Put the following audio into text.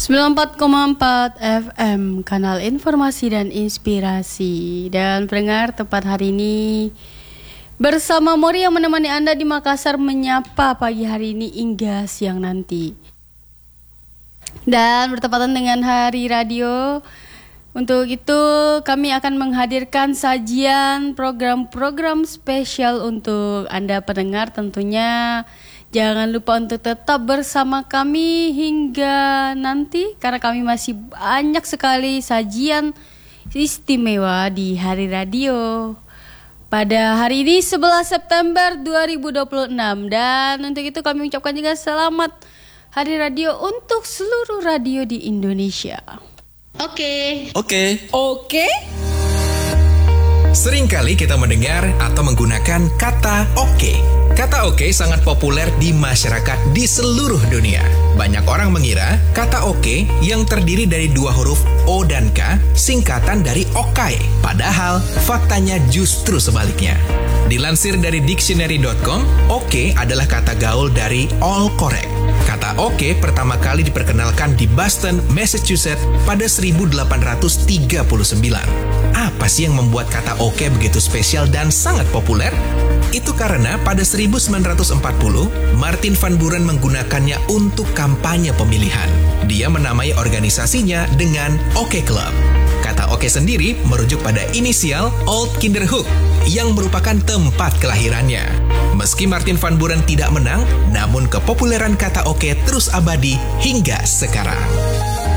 94,4 FM, kanal informasi dan inspirasi. Dan pendengar, tepat hari ini bersama Mori yang menemani Anda di Makassar menyapa pagi hari ini hingga siang nanti. Dan bertepatan dengan Hari Radio, untuk itu kami akan menghadirkan sajian program-program spesial untuk Anda pendengar tentunya. Jangan lupa untuk tetap bersama kami hingga nanti, karena kami masih banyak sekali sajian istimewa di Hari Radio pada hari ini 11 September 2026. Dan untuk itu kami ucapkan juga selamat Hari Radio untuk seluruh radio di Indonesia. Oke. Seringkali kita mendengar atau menggunakan kata oke. Kata oke sangat populer di masyarakat di seluruh dunia. Banyak orang mengira kata oke yang terdiri dari dua huruf O dan K singkatan dari okai. Padahal faktanya justru sebaliknya. Dilansir dari dictionary.com, oke adalah kata gaul dari all correct. Kata oke pertama kali diperkenalkan di Boston, Massachusetts pada 1839. Apa sih yang membuat kata oke begitu spesial dan sangat populer? Itu karena pada 1940, Martin Van Buren menggunakannya untuk kampanye pemilihan. Dia menamai organisasinya dengan Oke Club. Kata oke sendiri merujuk pada inisial Old Kinderhook yang merupakan tempat kelahirannya. Meski Martin Van Buren tidak menang, namun kepopuleran kata oke terus abadi hingga sekarang.